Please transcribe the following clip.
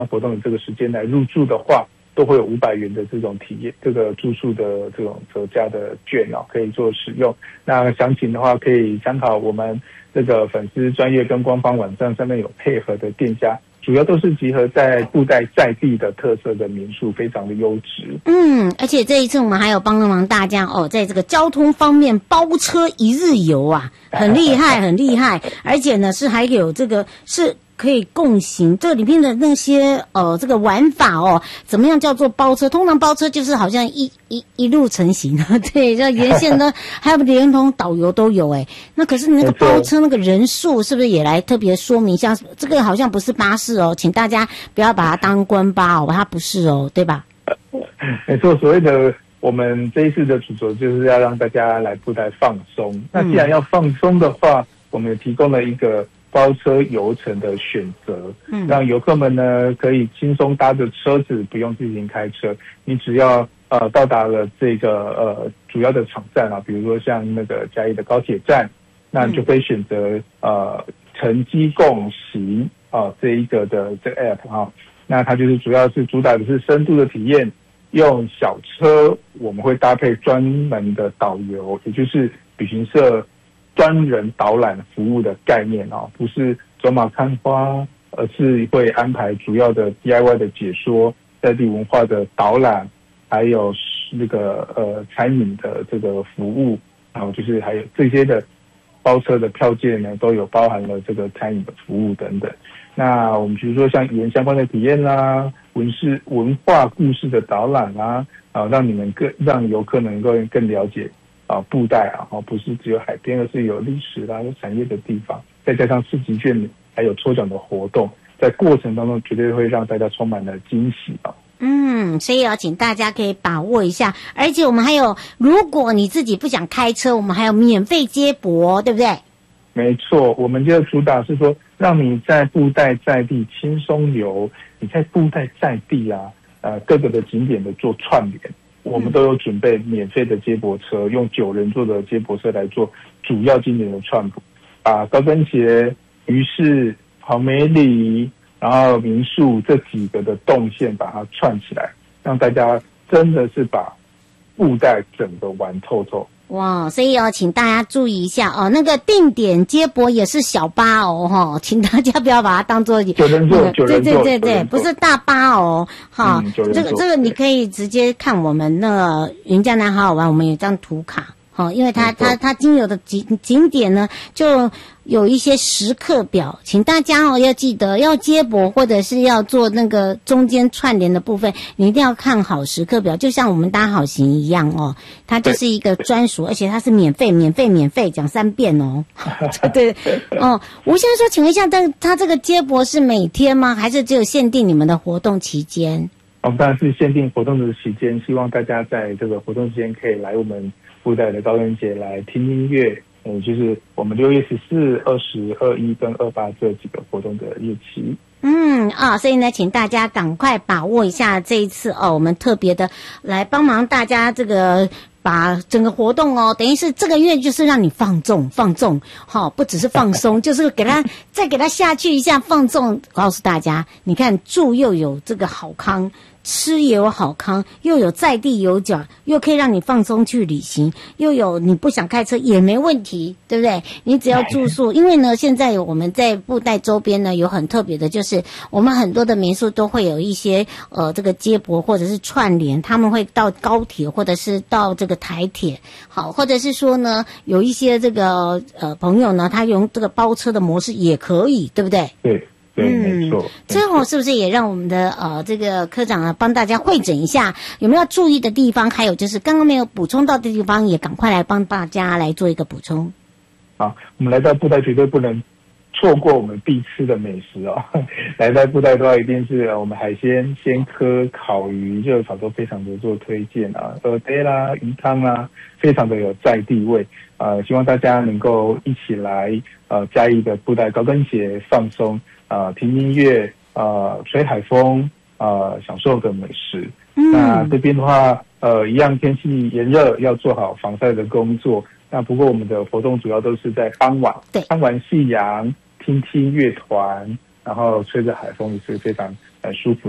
活动的这个时间来入住的话，都会有500元的这种体验，这个住宿的这种折价的券可以做使用。那详情的话，可以参考我们这个粉丝专页跟官方网站上面有配合的店家，主要都是集合在布袋在地的特色的民宿，非常的优质。 而且这一次我们还有帮忙大家在这个交通方面包车一日游啊，很厉害，很厉害。而且呢还有这个是可以共行，这里面的那些这个玩法怎么样叫做包车？通常包车就是好像一路成行对，这沿线呢还有连同导游都有那可是你那个包车那个人数是不是也来特别说明一下？这个好像不是巴士请大家不要把它当观巴它不是对吧？ 没错，所谓的我们这一次的主轴就是要让大家来布袋放松。那既然要放松的话，我们也提供了一个包车游程的选择，让游客们呢可以轻松搭着车子，不用自行开车。你只要到达了这个主要的场站比如说像那个嘉义的高铁站，那你就可以选择乘机共行这一个的这个 app 那它就是主要是主打的是深度的体验，用小车我们会搭配专门的导游，也就是旅行社专人导览服务的概念不是走马看花，而是会安排主要的 DIY 的解说、在地文化的导览，还有那个餐饮的这个服务，然后就是还有这些的包车的票件呢，都有包含了这个餐饮的服务等等。那我们比如说像语言相关的体验啦、文化故事的导览啦，让游客能够更了解布袋不是只有海边，而是有历史啦、有产业的地方，再加上市集券还有抽奖的活动，在过程当中绝对会让大家充满了惊喜所以请大家可以把握一下。而且我们还有，如果你自己不想开车，我们还有免费接驳，对不对？ 没错，我们的主打是说，让你在布袋在地轻松游，你在布袋在地各个的景点的做串联，我们都有准备免费的接驳车，用9人座的接驳车来做主要景点的串补，把高跟鞋、鱼市、好美里，然后民宿这几个的动线把它串起来，让大家真的是把布袋整个玩透透。 哇，所以请大家注意一下那个定点接驳也是小巴请大家不要把它当做 9人座，9人座， 对，不是大巴这个你可以直接看我们那个云嘉南好好玩，我们有张图卡因为它经由的景点呢，就有一些时刻表，请大家要记得要接驳或者是要做那个中间串联的部分，你一定要看好时刻表，就像我们搭好行一样它就是一个专属，而且它是免费讲3遍对吴先生说，请问一下，它这个接驳是每天吗？还是只有限定你们的活动期间？ 当然是限定活动的期间，希望大家在这个活动期间可以来我们布袋的高跟节来听音乐，就是我们6月14、20、21跟28这几个活动的日期。 所以呢，请大家赶快把握一下这一次我们特别的来帮忙大家这个把整个活动等于是这个月就是让你放纵，不只是放松，就是再给他下去一下放纵。告诉大家，你看住又有这个好康，吃也有好康，又有在地有角，又可以让你放松去旅行，又有你不想开车也没问题，对不对？你只要住宿，因为呢，现在我们在布袋周边呢有很特别的，就是我们很多的民宿都会有一些这个接驳或者是串联，他们会到高铁或者是到这个台铁，好，或者是说呢有一些这个朋友呢，他用这个包车的模式也可以，对不对？ 对，没错。 最后是不是也让我们的这个科长呢帮大家汇诊一下有没有注意的地方，还有就是刚刚没有补充到的地方，也赶快来帮大家来做一个补充。 好，我们来到布袋绝对不能错过我们必吃的美食来到布袋的话，一定是我们海鲜、鲜科、烤鱼、热炒都非常的做推荐鹅呆啦、鱼汤啦，非常的有在地味希望大家能够一起来嘉义的布袋高跟鞋放松听音乐吹海风享受的美食。那这边的话一样天气炎热，要做好防晒的工作。那不过我们的活动主要都是在傍晚，看完夕阳，听听乐团，然后吹着海风，也是非常舒服